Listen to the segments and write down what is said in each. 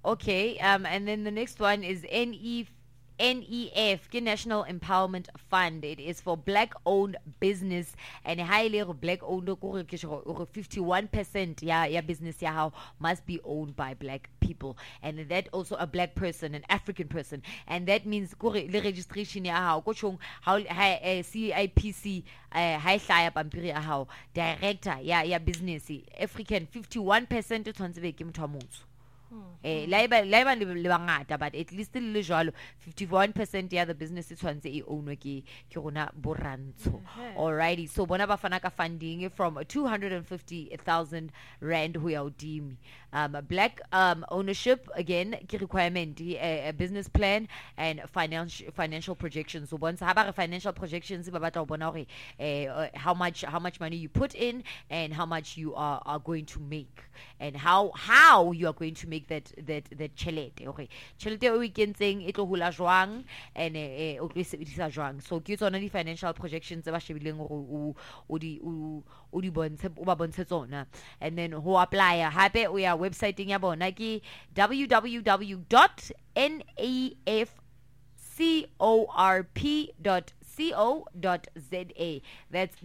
Okay, and then the next one is NEF, National Empowerment Fund. It is for black-owned business, and highly black-owned. 51%, yeah, business must be owned by black people, and that also a black person, an African person, and that means the registration how CIPC high hlaya pampiri ya how director ya business African 51% tshwantse be ke motho wa motsho. Laiba le bangata, but at least le jwalo 51% ya the business e tshwantse e ownwe ke rona borantsho. Alrighty, so bona ba fana ka funding from 250,000 rand ho ya hodimo. Black ownership again ke requirement, a business plan and financial projections. So bontsha ha ba re financial projections ba batla ho bona hore how much money you put in and how much you are going to make, and how you are going to make that tjhelete. Okay, tjhelete o ikentseng e tlo hula jwang and o tlo sebedisa jwang. So ke tsona di financial projections tse ba shebileng hore o di bontshe, o ba bontshe tsona. And then ho apply hape o ya website ya bona ke www.nefcorp.co.za. That's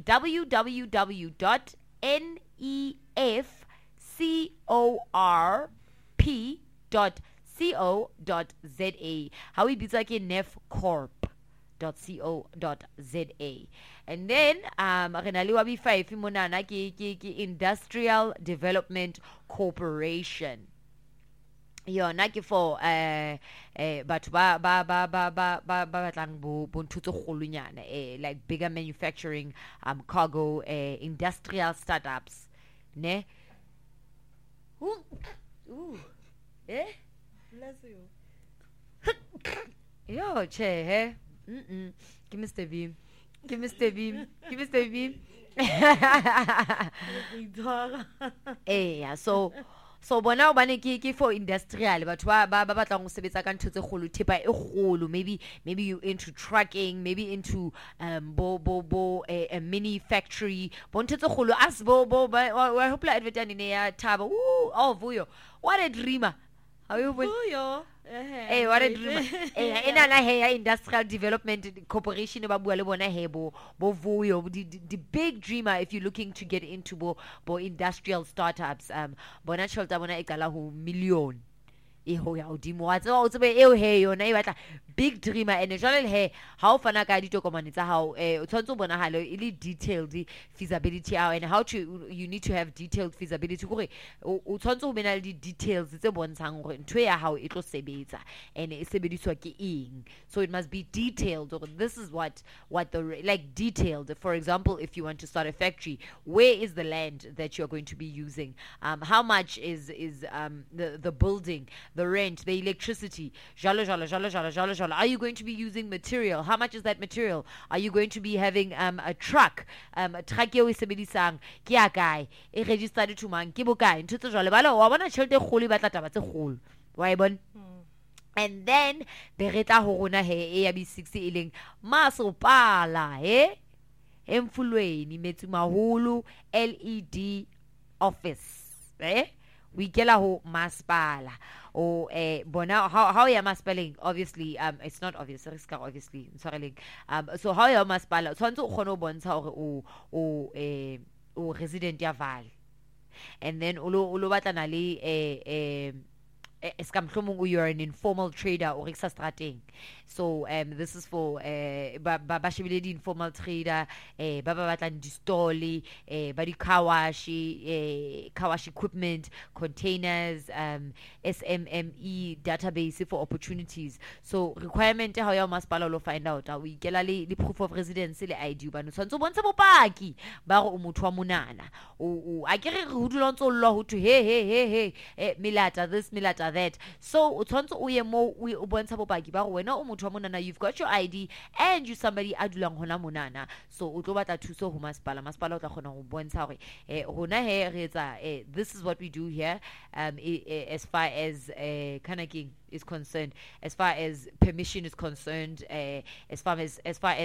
www.nefcorp.co.za. How we bitsa ke nefcorp.co.za. And then re na le wa B5 monana ke Industrial Development Corporation. Yona ke for batho ba batlang bo ntho tse kgolonyana, like bigger manufacturing, cargo, industrial startups, ne. Bless you. Yo, che, give me Mr. Beam. Yeah, so bona ba ne ke for industrial, batho ba batlang go sebetsa ka ntho tse kgolo, thepa e kgolo, maybe you into trucking, maybe into a mini factory, bo ntho tse kgolo as bo wa hopla advertise ne ya Thaba. Oh Vuyo, what a dreamer. How you Vuyo? Hey, what a dreamer. Hey, Industrial Development Corporation ba bua le bona he bo Vuyo, the big dreamer if you're looking to get into bo industrial startups. Bona tjhelete bona e kala ho million. E ho ya hodimo wa tsebe eo he yona e batla big dreamer, and jwale he ha o fana ka ditokomane tsa hao o tshwantse o bonahale e le detailed feasibility how, and you need to have detailed feasibility gore o tshwantse ho bena le di details tse bontshang gore ntwe ya hao e tlo sebetsa and e sebediswa ke eng. So it must be detailed, or this is what the like detailed. For example, if you want to start a factory, where is the land that you're going to be using, how much is the building, the rent, the electricity, jalo. Are you going to be using material? How much is that material? Are you going to be having a truck? Truck eo e sebedisang ke ya kae, e registered to mang, ke bokae, ntho tse jwalo. Bala wa bona tjhelete e kgolo e batla taba tse kgolo, wa e bona. And then be re tla ho rona he ya B6 e leng masopala Emfulweni Metsimaholo LED office, we ikela ho masipala o bona how ya maspaling. Obviously it's not obvious, obviously sorry. So how ya masipala tshwantse o kgone ho bontsha hore o resident ya Vaal, and then o lo batlana le you're an informal trader or strateng. So this is for ba shebile di informal trader, ba batlang di stall, ba di kawash equipment, containers, SMME database for opportunities. So requirement how ya masipala lo find out how we get le proof of residence le ID ba no tshwantse bontsha bopaki ba go o motho wa monana o a kere re hudula ntse o lo ho to hey milata this milata that. So o tshwantse o ye mo o bontsha bopaki ba go wena o motho wa monana, you've got your ID and you somebody a dulang hona monana. So o tlo batla thuso ho masipala o tla khona go bontsha hore rona he re etsa this is what we do here, as far as Kanaking is concerned, as far as permission is concerned, as far as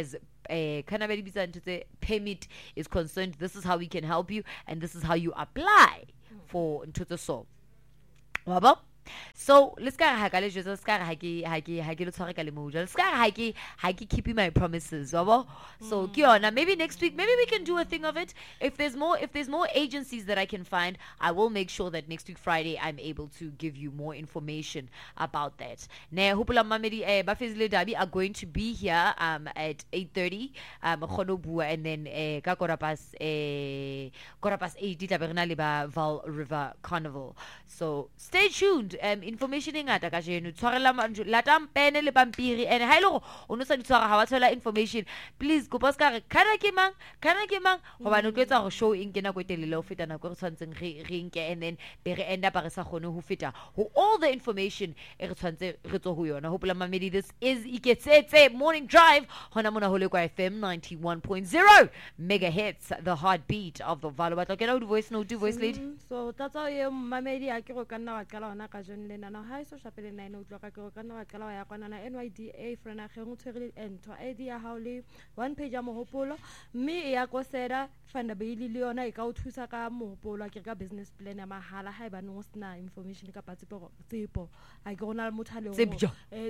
permit is concerned, this is how we can help you and this is how you apply for into the so. So let's go ha ka le jwetsa ska ha ke lo tshware ka le moja ska ha ke keep my promises wabo. So ke yona, maybe next week maybe we can do a thing of it. If there's more agencies that I can find, I will make sure that next week Friday I'm able to give you more information about that. Ne hopola mamedi ba Fezile Dabi are going to be here at 8:30 and then ka korapas 8 itaberna le ba Vaal River Carnival. So stay tuned. Information ngata ka jeno tshwarela latam pene le pampiri and ha ile go o no sa ditshwara ha wa thola information, please go pass ka re kana ke mang go ba no tletsa go show in kena go telele o feta na go re tshwantseng re nke, and then be re end up re sa gone ho feta ho all the information e re tshwantse re tso ho yona. Hopola mamedi, this is Iketsetse Morning Drive hona mona ho le kwa FM 91.0 megahertz, the heartbeat of the Vaal. But okay, now voice lead. So that's how you mamedi a ke go kana wa kala ona ka jone le nana ha iso shapele 9 o'clock ka go kana wa kala ya kwana na NYDA frena ge go tshwere ento ID ya hauli 1 page ya mohopolo mme ya go seda fanda beili le yona e ka o thusa ka mohopolo ke ka business plan ya mahala ha ba no sna information ka patsepo tsepo a ke gona le mothale go tsebo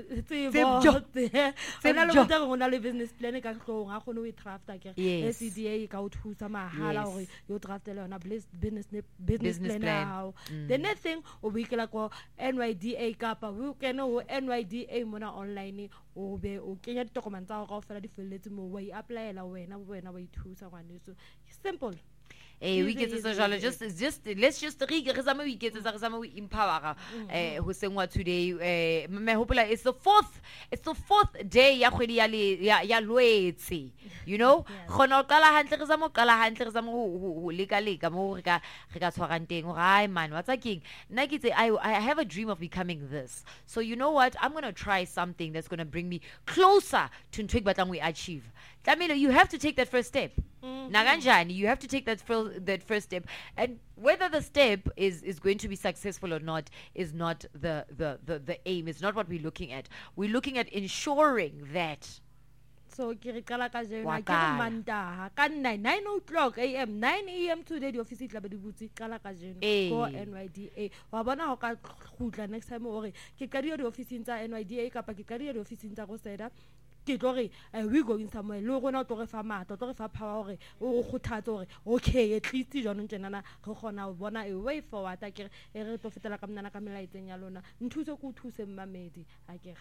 tsena le motho go na le business plan ka go ga gone o draft ke SCDA ka o thusa mahala gore yo draft le yona business plan now. The next thing o bikela ko NYDA kapa we can o NYDA mona online o be o kenya ditokomane tsa go fela di felletse mo wa i-applyela wena wa ithusa ngwane. So simple. We get to just let's just re zama we get to zama we empower ho sengwa today. Me hopola it's the fourth day ya kgwedi ya Lwetse, you know gona qala hantle re zama ho leka mo re ka tshwarang teng gore ai man what's king nna ke tse I have a dream of becoming this. So you know what, I'm going to try something that's going to bring me closer to ntwe batlang we achieve. Tamilo, you have to take that first step. Naganjani, you have to take that first step, and whether the step is going to be successful or not is not the aim. It's not what we're looking at. We're looking at ensuring that. So ke kala ka jena ke Mantaha ka 9 o'clock am 9 am today the office tla ba di butsi kala ka jena go NYDA wa bona ho ka khutla next time ore ke ka di office tsa NYDA kapa ke ka di office tsa go seda ke tlo re we going somewhere le gona o tlo re fa mata o tlo re fa power gore o khuthatsa gore okay at least jona ntsenana go gona o bona a way forward a ke re tlo fetela ka mnana ka melaetseng ya lona nthuse go thuse mmamedi a ke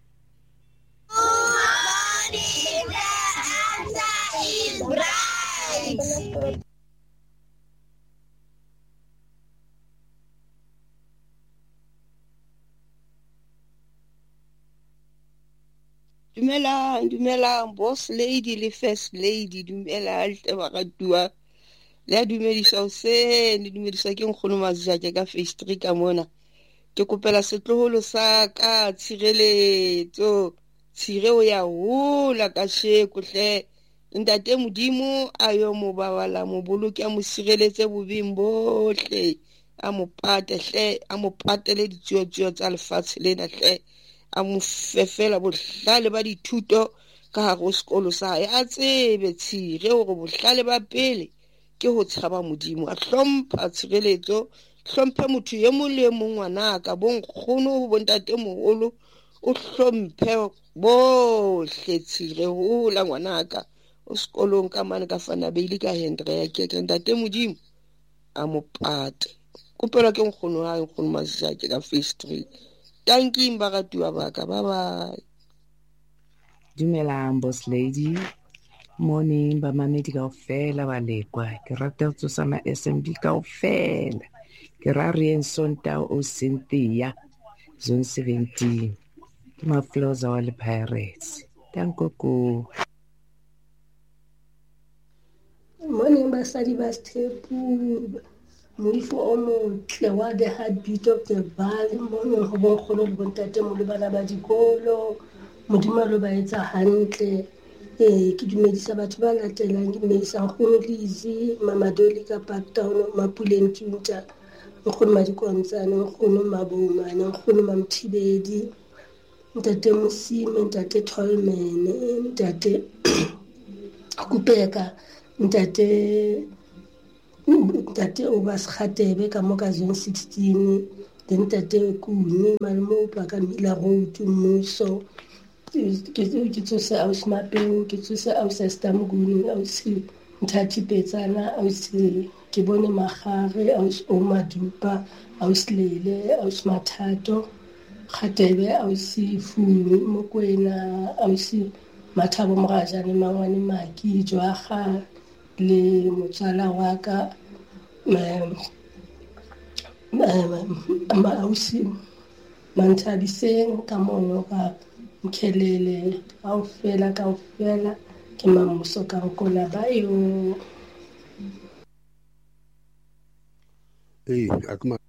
the answer is right. Dumela boss lady le first lady, dumela alte bagatua le dumedisa o se ni dumedisa ke nkgono Mazjake ka face 3 ka mona ke kopela setloholo sa ka tshireletso tshire o ya hola ka sheko hle ntate modimo ayo mo babala mo boloke mo sireletse bobing bohle a mo patele ditjotjo tsa lefatshe lena hle a mo fefela bohlale ba dithuto ka ha go sekolo sa hae a tsebe tshire gore bohlale ba pele ke ho tshaba modimo a hlompha tshireletso hlomphe motho ye mong le mong ngwanaka bonkgono bontate moholo o hlomphe bohle tshire hola ngwanaka o sekolong ka mane ka fana beile ka Hendra ke ntate modimo a mo pate kopela ke nkgono ha nkgono Mazjake ka face 3. Thank you mbagatua baka bye bye. Dumelang boss lady, morning ba mamedi kaofela ba lekwa ke rata ho tsosana SMB kaofela ke ra re Sontaga o Cynthia zone 17 ke mafloza wa le Pirates. Tankoko morning basadi ba Stepu moifo o motle wa the heartbeat of the Vaal morning go bonkgono le bontate mo le bana ba dikolo modimo lo ba etsa hantle ke dumedisa batho ba latelang ke dumedisa nkgono Lizzy mama Dolly ka Parktown Mapuleng Tunta nkgono Madikontsane nkgono Maboma nkgono Mamthibedi ntate Mosime ntate Tolman ntate Kupeka ntate o ba Sekgatebe ka mo ka zone 16 then tate kune malmo pa ka mila road mmuso ke tsosa aus mapeo ke tsosa aus stamguni aus nthati petsana aus ke bone magare aus o madupa aus lele aus mathato khatebe aus fumi mokwena aus mathabo mogajane mangwane maki jwaga le motsala wa ka ausi manthabiseng ka mono ka mkhelele kaofela ke mamuso ka nkola bayo akuma